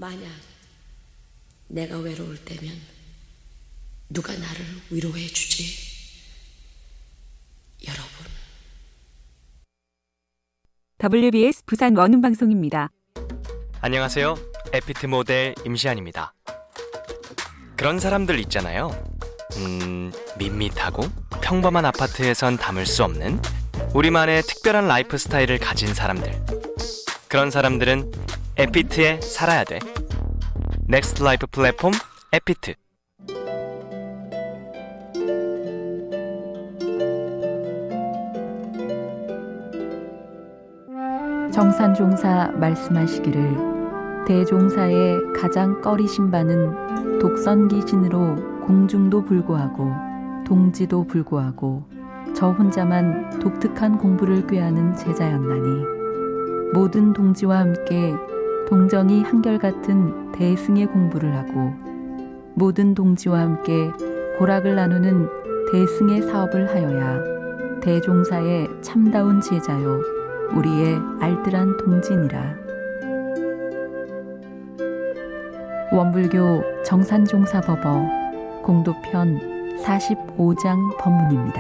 만약 내가 외로울 때면 누가 나를 위로해 주지? 여러분. WBS 부산 원음방송입니다. 안녕하세요. 에피트 모델 임시안입니다. 그런 사람들 있잖아요. 밋밋하고 평범한 아파트에선 담을 수 없는 우리만의 특별한 라이프 스타일을 가진 사람들. 그런 사람들은 에피트에 살아야 돼. 넥스트 라이프 플랫폼 에피트. 정산종사 말씀하시기를 대종사의 가장 꺼리신 바는 독선기신으로 공중도 불구하고 동지도 불구하고 저 혼자만 독특한 공부를 꾀하는 제자였나니 모든 동지와 함께 동정이 한결같은 대승의 공부를 하고 모든 동지와 함께 고락을 나누는 대승의 사업을 하여야 대종사의 참다운 제자요 우리의 알뜰한 동지니라. 원불교 정산종사법어 공도편 45장 법문입니다.